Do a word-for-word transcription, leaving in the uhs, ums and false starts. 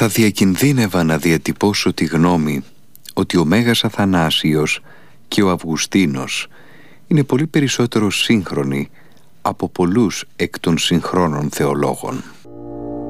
Θα διακινδύνευα να διατυπώσω τη γνώμη ότι ο Μέγας Αθανάσιος και ο Αυγουστίνος είναι πολύ περισσότερο σύγχρονοι από πολλούς εκ των συγχρόνων θεολόγων.